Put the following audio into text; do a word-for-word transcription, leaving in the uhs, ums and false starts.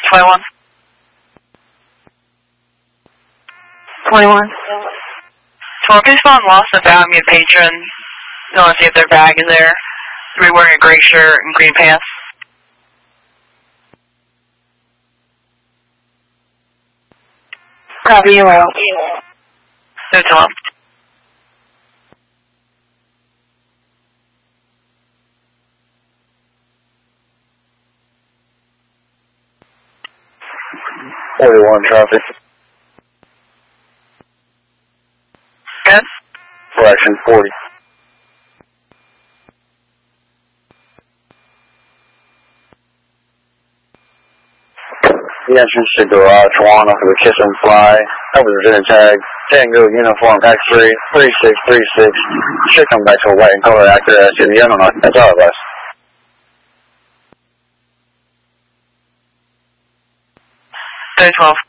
twenty-one. twenty-one. twelve, can you spawn lost and found me a patron? I want to see if their bag is there. They're wearing a gray shirt and green pants. Copy you out. No, Tom. forty-one traffic. Good. Fraction forty. The entrance to garage one off of the Kiss and Fly. Over the VIN tag. Tango Uniform X-ray three six three six. Should come back to a white and color accurate S U V. I don't know. That's all of us. thirty twelve.